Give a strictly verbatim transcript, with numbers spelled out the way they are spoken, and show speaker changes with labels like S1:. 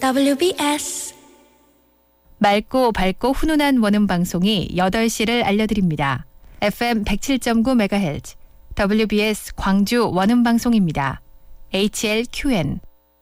S1: 더블유비에스
S2: 맑고 밝고 훈훈한 원음 방송이 여덟 시를 알려드립니다. 에프엠 백칠 점 구 메가헤르츠 더블유비에스 광주 원음 방송입니다. 에이치엘큐엔